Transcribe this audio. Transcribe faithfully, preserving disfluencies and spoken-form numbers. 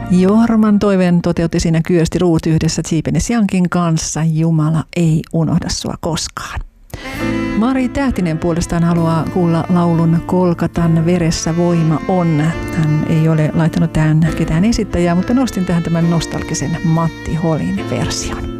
Jorman toiveen toteutti siinä Kyösti Ruut yhdessä Tsiipenes Jankin kanssa. Jumala ei unohda sua koskaan. Mari Tähtinen puolestaan haluaa kuulla laulun Kolkatan veressä voima on. Hän ei ole laittanut tähän ketään esittäjää, mutta nostin tähän tämän nostalgisen Matti Holin version.